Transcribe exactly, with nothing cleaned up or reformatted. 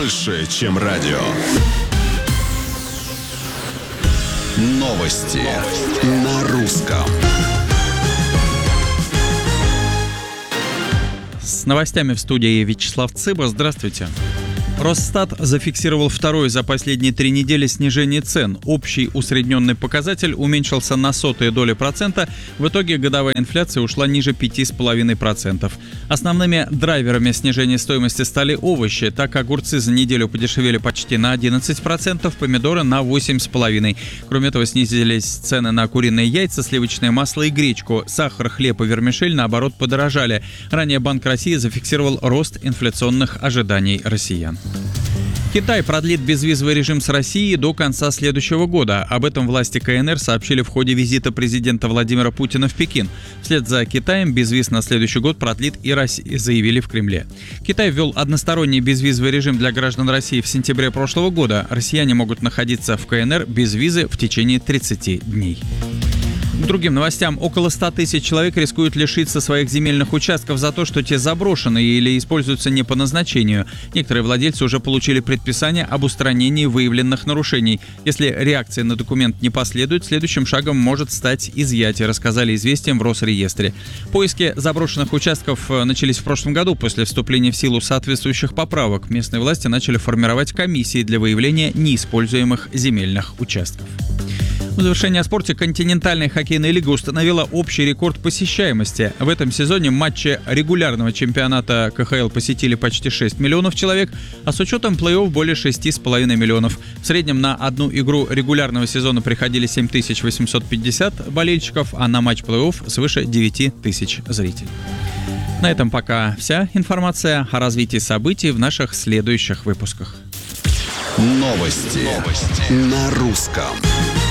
больше, чем радио. Новости, Новости. На русском. С новостями в студии Вячеслав Цыба. Здравствуйте. Росстат зафиксировал второе за последние три недели снижение цен. Общий усредненный показатель уменьшился на сотые доли процента. В итоге годовая инфляция ушла ниже пяти целых пяти десятых процента. Основными драйверами снижения стоимости стали овощи. Так, огурцы за неделю подешевели почти на одиннадцать процентов, помидоры на восемь целых пять десятых процента. Кроме этого, снизились цены на куриные яйца, сливочное масло и гречку. Сахар, хлеб и вермишель, наоборот, подорожали. Ранее Банк России зафиксировал рост инфляционных ожиданий россиян. Китай продлит безвизовый режим с Россией до конца следующего года. Об этом власти КНР сообщили в ходе визита президента Владимира Путина в Пекин. Вслед за Китаем безвиз на следующий год продлит и Россия, заявили в Кремле. Китай ввел односторонний безвизовый режим для граждан России в сентябре прошлого года. Россияне могут находиться в КНР без визы в течение тридцати дней. К другим новостям. Около ста тысяч человек рискуют лишиться своих земельных участков за то, что те заброшены или используются не по назначению. Некоторые владельцы уже получили предписание об устранении выявленных нарушений. Если реакция на документ не последует, следующим шагом может стать изъятие, рассказали «Известиям» в Росреестре. Поиски заброшенных участков начались в прошлом году. После вступления в силу соответствующих поправок местные власти начали формировать комиссии для выявления неиспользуемых земельных участков. В завершение о спорте. Континентальная хоккейная лига установила общий рекорд посещаемости. В этом сезоне матчи регулярного чемпионата ка ха эл посетили почти шесть миллионов человек, а с учетом плей-офф более шесть целых пять десятых миллионов. В среднем на одну игру регулярного сезона приходили семь тысяч восемьсот пятьдесят болельщиков, а на матч плей-офф свыше девять тысяч зрителей. На этом пока вся информация о развитии событий в наших следующих выпусках. Новости, Новости. На русском.